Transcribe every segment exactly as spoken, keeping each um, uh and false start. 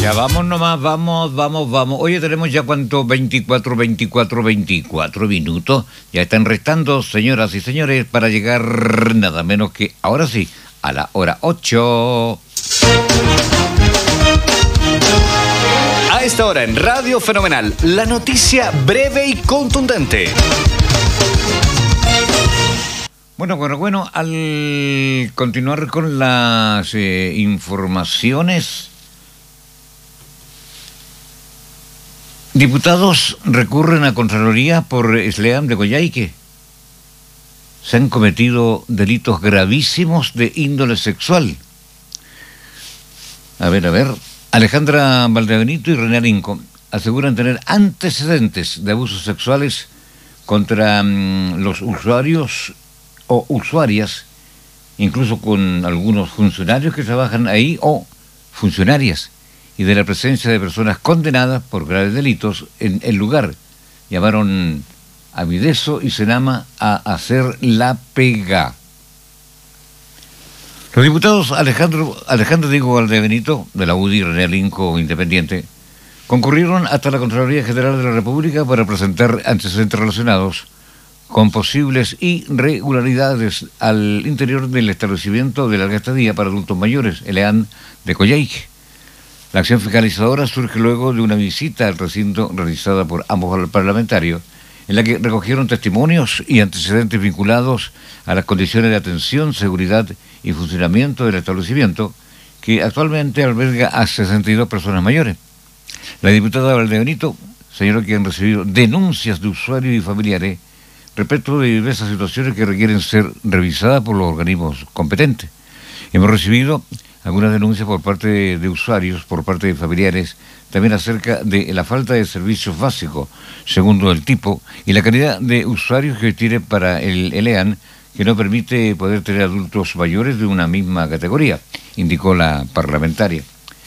Ya vamos nomás, vamos, vamos, vamos. Oye, tenemos ya cuánto, veinticuatro, veinticuatro, veinticuatro minutos. Ya están restando, señoras y señores, para llegar nada menos que, ahora sí, a la hora ocho. A esta hora en Radio Fenomenal, la noticia breve y contundente. Bueno, bueno, bueno, al continuar con las eh, informaciones, diputados recurren a Contraloría por SLEAM de Coyhaique. Se han cometido delitos gravísimos de índole sexual. A ver, a ver. Alejandra Valdebenito y René Alinco aseguran tener antecedentes de abusos sexuales contra mmm, los usuarios o usuarias, incluso con algunos funcionarios que trabajan ahí o funcionarias, y de la presencia de personas condenadas por graves delitos en el lugar. Llamaron a Videso y Senama a hacer la pega. Los diputados Alejandro, Alejandro Diego Valdebenito, de la U D I, y René Alinco, independiente, concurrieron hasta la Contraloría General de la República para presentar antecedentes relacionados con posibles irregularidades al interior del establecimiento de larga estadía para adultos mayores, el EAN de Coyhaique. La acción fiscalizadora surge luego de una visita al recinto realizada por ambos parlamentarios, en la que recogieron testimonios y antecedentes vinculados a las condiciones de atención, seguridad y funcionamiento del establecimiento, que actualmente alberga a sesenta y dos personas mayores. La diputada Valdebenito señaló que han recibido denuncias de usuarios y familiares respecto de diversas situaciones que requieren ser revisadas por los organismos competentes. Hemos recibido algunas denuncias por parte de, de usuarios, por parte de familiares, también acerca de la falta de servicios básicos, segundo el tipo, y la calidad de usuarios que tiene para el, el EAN, que no permite poder tener adultos mayores de una misma categoría, indicó la parlamentaria.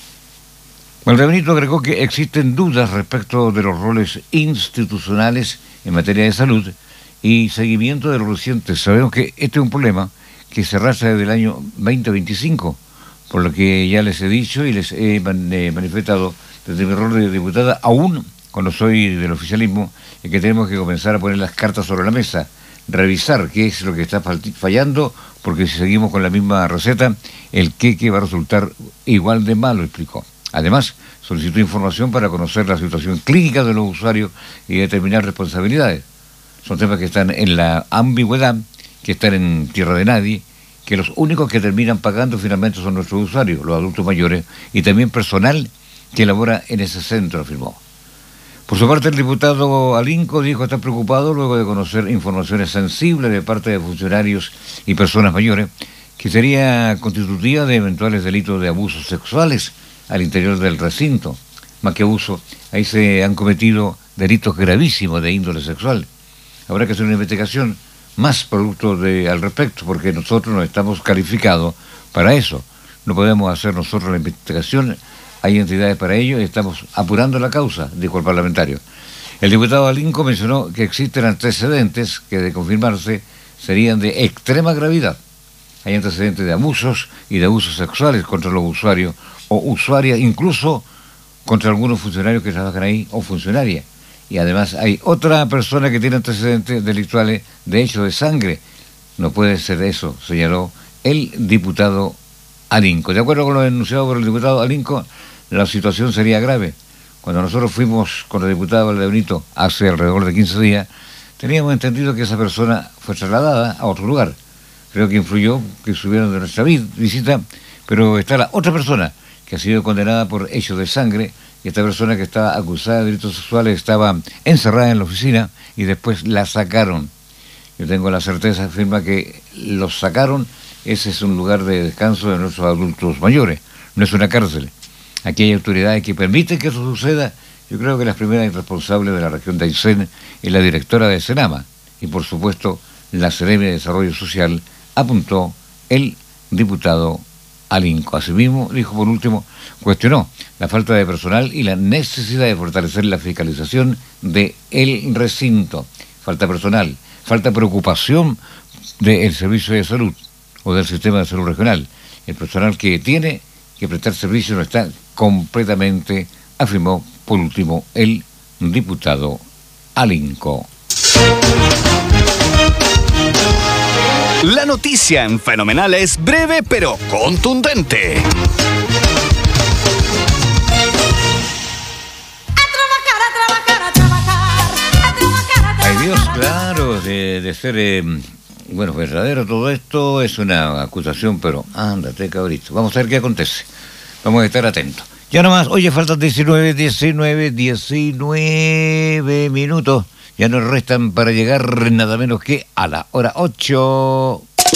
Valdebenito agregó que existen dudas respecto de los roles institucionales en materia de salud y seguimiento de los recientes. Sabemos que este es un problema que se arrastra desde el año veinte veinticinco, por lo que ya les he dicho y les he manifestado desde mi rol de diputada, aún cuando soy del oficialismo, es que tenemos que comenzar a poner las cartas sobre la mesa, revisar qué es lo que está fallando, porque si seguimos con la misma receta, el queque va a resultar igual de malo, explicó. Además, solicitó información para conocer la situación clínica de los usuarios y determinar responsabilidades. Son temas que están en la ambigüedad, que están en tierra de nadie, que los únicos que terminan pagando finalmente son nuestros usuarios, los adultos mayores, y también personal que labora en ese centro, afirmó. Por su parte, el diputado Alinco dijo estar preocupado luego de conocer informaciones sensibles de parte de funcionarios y personas mayores que sería constitutiva de eventuales delitos de abusos sexuales al interior del recinto. Más que abuso, ahí se han cometido delitos gravísimos de índole sexual. Habrá que hacer una investigación más producto de al respecto, porque nosotros no estamos calificados para eso. No podemos hacer nosotros la investigación, hay entidades para ello y estamos apurando la causa, dijo el parlamentario. El diputado Alinco mencionó que existen antecedentes que, de confirmarse, serían de extrema gravedad. Hay antecedentes de abusos y de abusos sexuales contra los usuarios o usuarias, incluso contra algunos funcionarios que trabajan ahí o funcionarias. Y además hay otra persona que tiene antecedentes delictuales de hecho de sangre. No puede ser eso, señaló el diputado Alinco. De acuerdo con lo denunciado por el diputado Alinco, la situación sería grave. Cuando nosotros fuimos con la diputada Valdebenito hace alrededor de quince días, teníamos entendido que esa persona fue trasladada a otro lugar. Creo que influyó que subieron de nuestra visita, pero está la otra persona que ha sido condenada por hechos de sangre, y esta persona que estaba acusada de delitos sexuales estaba encerrada en la oficina y después la sacaron. Yo tengo la certeza, afirma que los sacaron. Ese es un lugar de descanso de nuestros adultos mayores, no es una cárcel. Aquí hay autoridades que permiten que eso suceda. Yo creo que las primeras responsables de la región de Aysén es la directora de Senama y por supuesto la Seremi de Desarrollo Social, apuntó el diputado Alinco. Asimismo, dijo por último, cuestionó la falta de personal y la necesidad de fortalecer la fiscalización del recinto. Falta personal, falta preocupación del servicio de salud o del sistema de salud regional. El personal que tiene que prestar servicio no está completamente, afirmó por último el diputado Alinco. La noticia en Fenomenal es breve pero contundente. Ay Dios, claro, de, de ser, eh, bueno, verdadero todo esto es una acusación, pero ándate cabrito, vamos a ver qué acontece, vamos a estar atentos. Ya nomás, oye, faltan diecinueve, diecinueve, diecinueve minutos, ya nos restan para llegar nada menos que a la hora ocho.